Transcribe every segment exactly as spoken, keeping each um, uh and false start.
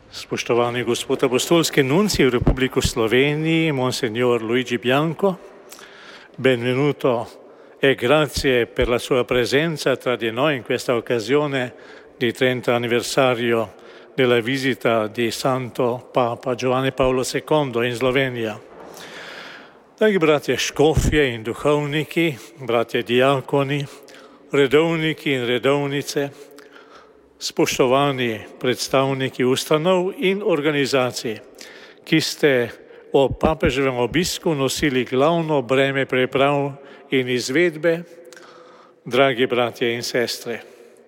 Spoštovani gospod apostolski nuncij v Republiko Sloveniji, Monsignor Luigi Bianco, benvenuto e grazie per la sua presenza tra di noi in questa occasione di trenta anniversario della visita di Santo Papa Giovanni Paolo secondo in Slovenia. Dragi bratje škofje in duhovniki, bratje diakoni, redovniki in redovnice, spoštovani predstavniki ustanov in organizacij, ki ste o papeževem obisku nosili glavno breme priprav in izvedbe, dragi bratje in sestre.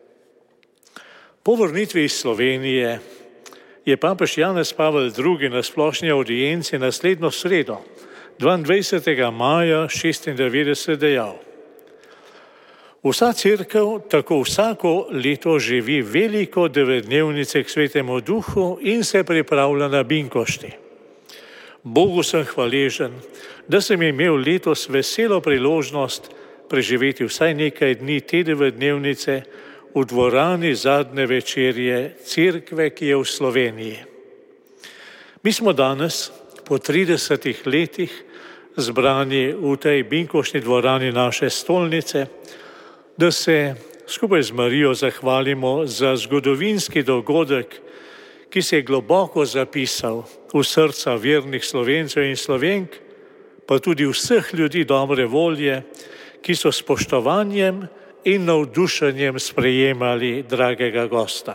Po vrnitvi iz Slovenije je papež Janez Pavel drugi na splošni audienci naslednjo sredo, dvaindvajsetega maja šestindevetdeset dejal: Vsa cerkev tako vsako leto živi veliko devetdnevnice k Svetemu Duhu in se pripravlja na binkošti. Bogu sem hvaležen, da sem imel letos veselo priložnost preživeti vsaj nekaj dni te devetdnevnice v dvorani zadnje večerje cerkve, ki je v Sloveniji. Mi smo danes, po tridesetih letih, zbrani v tej binkoštni dvorani naše stolnice, da se skupaj z Marijo zahvalimo za zgodovinski dogodek, ki se je globoko zapisal v srca vernih Slovencev in Slovenk, pa tudi vseh ljudi dobre volje, ki so s spoštovanjem in navdušenjem sprejemali dragega gosta.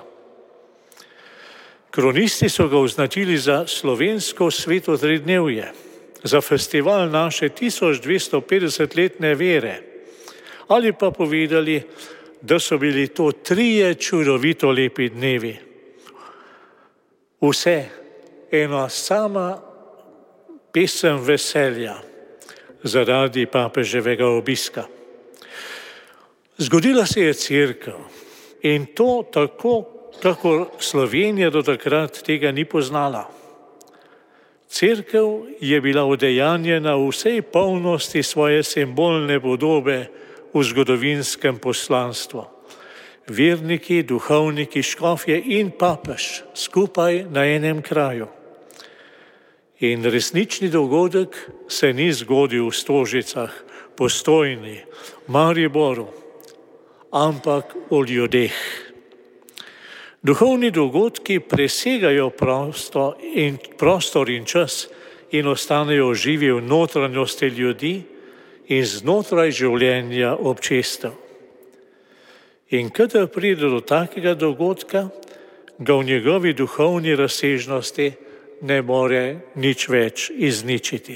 Kronisti so ga označili za slovensko sveto tridnevje, za festival naše tisoč dvesto petdesetletne vere, ali pa povedali, da so bili to trije čudovito lepi dnevi. Vse ena sama pesem veselja zaradi papeževega obiska. Zgodila se je cerkev in to tako, kakor Slovenija do takrat tega ni poznala. Cerkev je bila udejanjena v vsej polnosti svoje simbolne podobe v zgodovinskem poslanstvu. Verniki, duhovniki, škofje in papež skupaj na enem kraju. In resnični dogodek se ni zgodil v Stožicah, Postojni, Mariboru, ampak v ljudeh. Duhovni dogodki presegajo prostor in, prostor in čas in ostanejo živi v notranjosti ljudi in znotraj življenja občestev. In kadar pride do takega dogodka, ga v njegovi duhovni razsežnosti ne more nič več izničiti.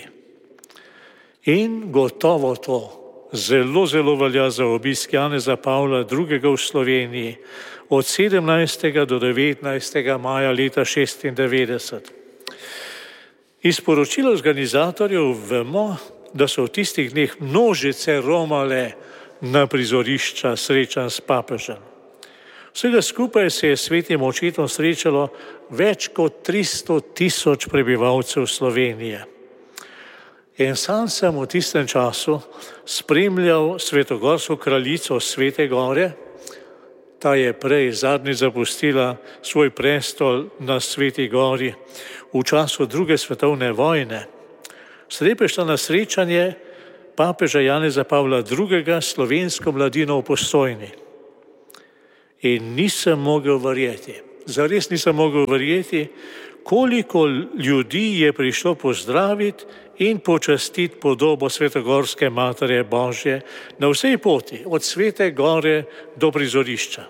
In gotovo to zelo, zelo velja za obisk Janeza Pavla drugega v Sloveniji od sedemnajstega do devetnajstega maja leta šestindevetdeset. Iz poročila organizatorjev vemo, da so v tistih dneh množice romale na prizorišča srečanj s papežem. Vsega skupaj se je s svetim očetom srečalo več kot tristo tisoč prebivalcev Slovenije. In sam sem v tistem času spremljal svetogorsko kraljico Svete Gore. Ta je prej zadnji zapustila svoj prestol na Sveti Gori v času druge svetovne vojne. Sedaj pa je šla na srečanje papeža Janeza Pavla drugega slovensko mladino v Postojni. In nisem mogel verjeti, zares nisem mogel verjeti, koliko ljudi je prišlo pozdraviti in počastiti podobo Svetogorske Matere Božje na vsej poti, od Svete Gore do prizorišča.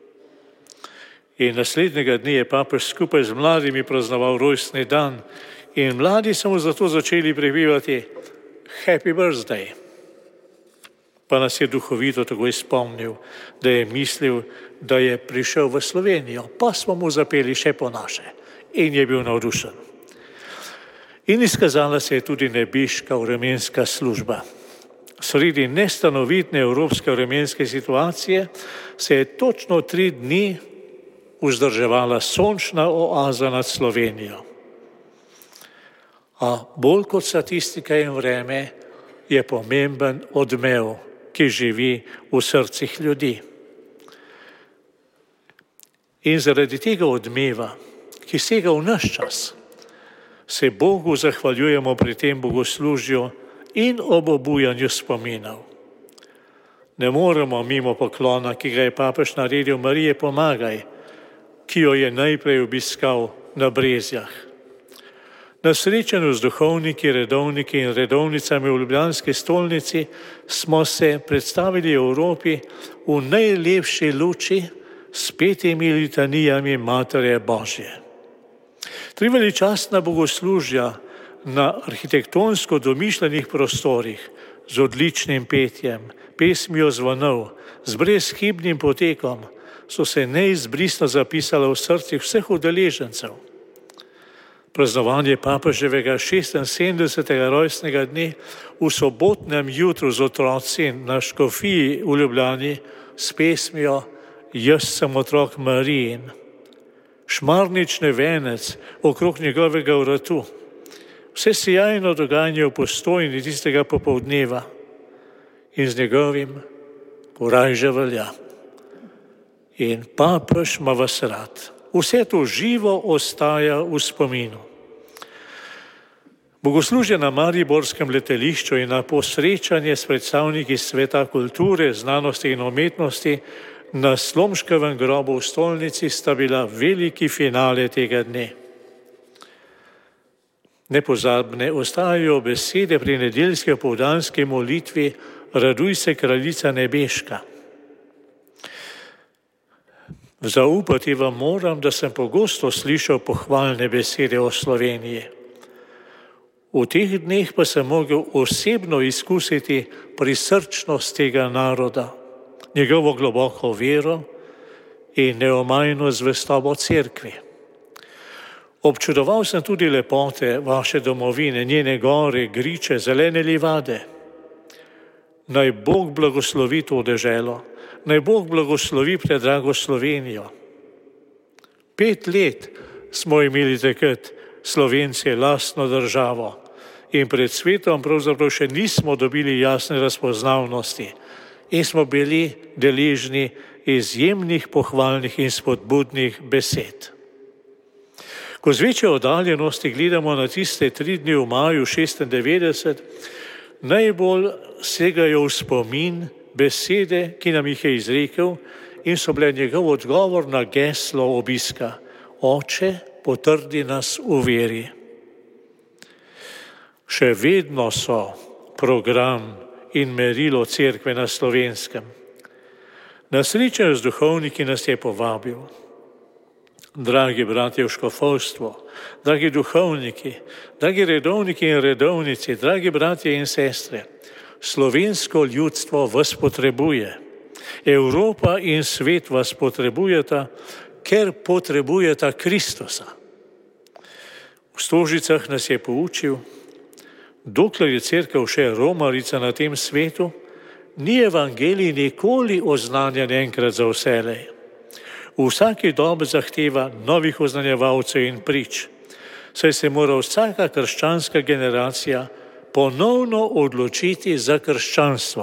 In naslednjega dne je papež skupaj z mladimi praznoval rojstni dan in mladi so mu zato začeli prepevati Happy birthday. Pa nas je duhovito takoj spomnil, da je mislil, da je prišel v Slovenijo, pa smo mu zapeli še po naše in je bil navdušen. In izkazala se je tudi nebeška vremenska služba. Sredi nestanovitne evropske vremenske situacije se je točno tri dni vzdrževala sončna oaza nad Slovenijo. A bolj kot statistika in vreme je pomemben odmev, ki živi v srcih ljudi. In zaradi tega odmeva, ki sega v naš čas, se Bogu zahvaljujemo pri tem bogoslužju in ob obujanju spominov. Ne moremo mimo poklona, ki ga je papež naredil Marije Pomagaj, ki jo je najprej obiskal na Brezjah. Na srečanju z duhovniki, redovniki in redovnicami v ljubljanski stolnici smo se predstavili Evropi v najlepši luči s petimi litanijami Matere Božje. Tri veličastna bogoslužja na arhitektonsko domišljenih prostorih z odličnim petjem, pesmijo zvonov, z brezhibnim potekom so se neizbrisno zapisala v srcih vseh udeležencev. Praznovanje papeževega šestinsedemdesetega rojstnega dne v sobotnem jutru z otroci na škofiji v Ljubljani s pesmijo Jaz sem otrok Marijin, šmarnični venec okrog njegovega vratu, vse sijajno dogajanje v Postojni tistega popoldneva in z njegovim korajže velja. In papež ima vas rad. Vse to živo ostaja v spominu. Bogoslužje na mariborskem letališču in na posrečanje s predstavniki sveta kulture, znanosti in umetnosti na Slomškovem grobu v stolnici sta bila veliki finale tega dne. Nepozabne ostajajo besede pri nedeljski opoldanski molitvi Raduj se, kraljica nebeška. Zaupati vam moram, da sem pogosto slišal pohvalne besede o Sloveniji. V teh dneh pa sem mogel osebno izkusiti prisrčnost tega naroda, njegovo globoko vero in neomajno zvestobo cerkvi. Občudoval sem tudi lepote vaše domovine, njene gore, griče, zelene livade. Naj Bog blagoslovi to deželo, naj Bog blagoslovi predrago Slovenijo. Pet let smo imeli takrat Slovenci lastno državo in pred svetom pravzaprav še nismo dobili jasne razpoznavnosti in smo bili deležni izjemnih pohvalnih in spodbudnih besed. Ko z večje oddaljenosti gledamo na tiste tri dni v maju šestindevetdeset, najbolj segajo v spomin besede, ki nam jih je izrekel in so bile njegov odgovor na geslo obiska. Oče, potrdi nas v veri. Še vedno so program in merilo cerkve na Slovenskem. Na srečanju z duhovniki nas je povabil. Dragi bratje v škofovstvo, dragi duhovniki, dragi redovniki in redovnici, dragi bratje in sestre, slovensko ljudstvo vas potrebuje. Evropa in svet vas potrebujeta, ker potrebujeta Kristusa. V Stožicah nas je poučil, dokler je cerkev še romarica na tem svetu, ni evangelij nikoli oznanjen enkrat za vselej. V vsaki dobi zahteva novih oznanjevalcev in prič, saj se mora vsaka krščanska generacija ponovno odločiti za krščanstvo.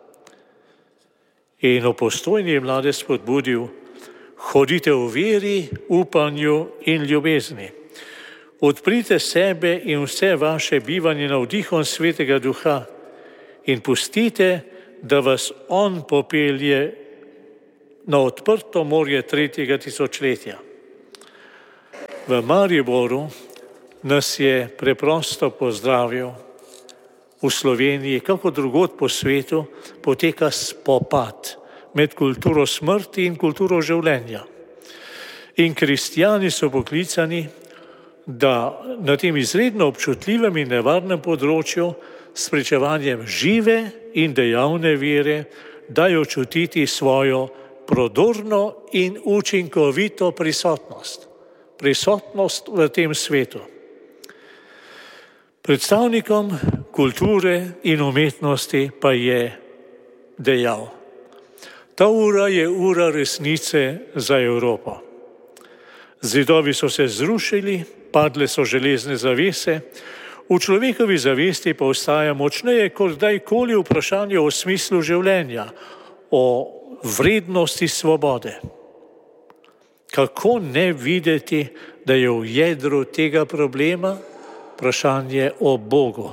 In v Postojni je mlade spodbudil, hodite v veri, upanju in ljubezni. Odprite sebe in vse vaše bivanje navdihom Svetega Duha in pustite, da vas On popelje na odprto morje tretjega tisočletja. V Mariboru nas je preprosto pozdravil. V Sloveniji, kako drugod po svetu, poteka spopad med kulturo smrti in kulturo življenja. In kristjani so poklicani, da na tem izredno občutljivem in nevarnem področju s pričevanjem žive in dejavne vere dajo čutiti svojo prodorno in učinkovito prisotnost. Prisotnost v tem svetu. Predstavnikom kulture in umetnosti pa je dejal, ta ura je ura resnice za Evropo. Zidovi so se zrušili, padle so železne zavese, v človekovi zavesti pa ostaja močneje kot kdajkoli vprašanje o smislu življenja, o vrednosti svobode. Kako ne videti, da je v jedru tega problema vprašanje o Bogu?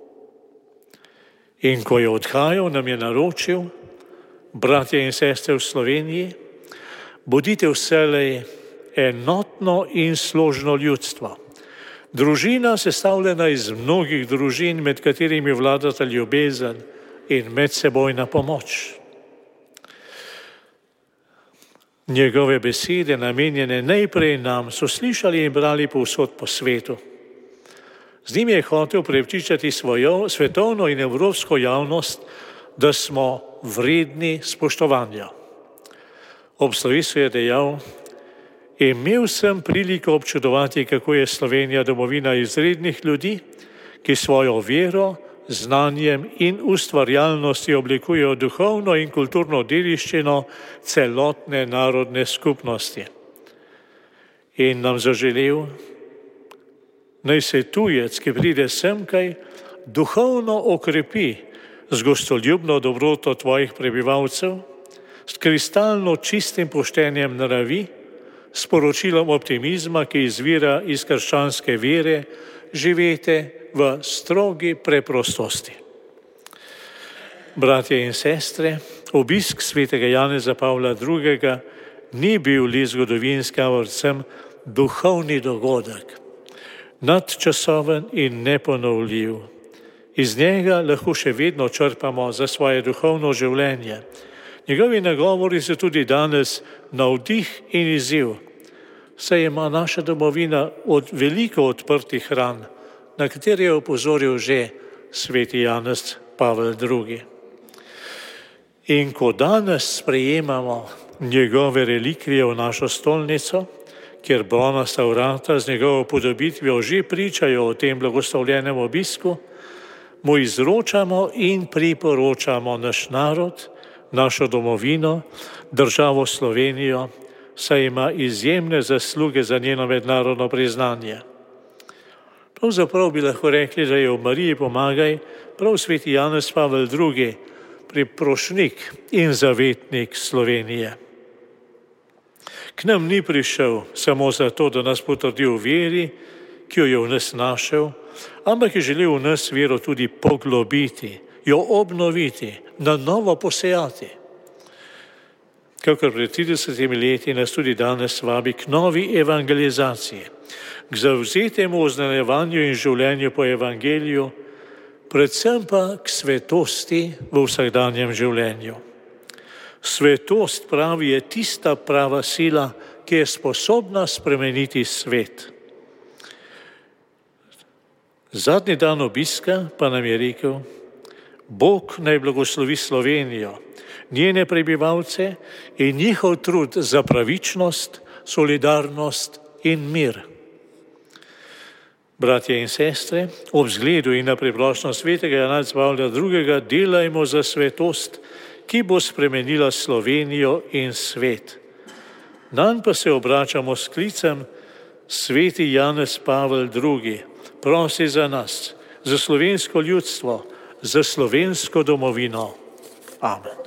In ko je odhajal, nam je naročil, bratje in sestre v Sloveniji, bodite vselej enotno in složno ljudstvo. Družina sestavljena iz mnogih družin, med katerimi vladata ljubezen in medsebojna pomoč. Njegove besede, namenjene najprej nam, so slišali in brali povsod po svetu. Z njim je hotel prepričati svojo svetovno in evropsko javnost, da smo vredni spoštovanja. Ob slovesu je dejal: imel sem priliko občudovati, kako je Slovenija domovina izrednih ljudi, ki svojo vero, znanjem in ustvarjalnostjo oblikujejo duhovno in kulturno dediščino celotne narodne skupnosti. In nam zaželel, naj se tujec, ki pride semkaj, duhovno okrepi z gostoljubno dobroto tvojih prebivalcev, s kristalno čistim poštenjem naravi, s poročilom optimizma, ki izvira iz krščanske vere, živete v strogi preprostosti. Bratje in sestre, obisk svetega Janeza Pavla drugega ni bil le zgodovinski, ampak predvsem duhovni dogodek, nadčasoven in neponovljiv. Iz njega lahko še vedno črpamo za svoje duhovno življenje. Njegovi nagovori so tudi danes navdih in izziv, saj ima naša domovina od veliko odprtih ran, na katere je opozoril že sveti Janez Pavel drugi. In ko danes sprejemamo njegove relikvije v našo stolnico, kjer bronasta vrata z njegovo podobitvijo že pričajo o tem blagoslovljenem obisku, mu izročamo in priporočamo naš narod, našo domovino, državo Slovenijo, saj ima izjemne zasluge za njeno mednarodno priznanje. Pravzaprav bi lahko rekli, da je v Mariji pomagaj prav sveti Janez Pavel drugi, priprošnik in zavetnik Slovenije. K nam ni prišel samo zato, da nas potrdi v veri, ki jo je v nas našel, ampak je želel v nas vero tudi poglobiti, jo obnoviti, na novo posejati. Kakor pred tridesetimi leti nas tudi danes vabi k novi evangelizaciji, k zavzetemu oznanjevanju in življenju po evangeliju, predvsem pa k svetosti v vsakdanjem življenju. Svetost, pravi, je tista prava sila, ki je sposobna spremeniti svet. Zadnji dan obiska pa nam je rekel: Bog naj blagoslovi Slovenijo, njene prebivalce in njihov trud za pravičnost, solidarnost in mir. Bratje in sestre, ob zgledu in na priprošnost svetega Janeza Pavla drugega delajmo za svetost, ki bo spremenila Slovenijo in svet. Nanj pa se obračamo s klicem: sveti Janez Pavel drugi, prosi za nas, za slovensko ljudstvo, za slovensko domovino. Amen.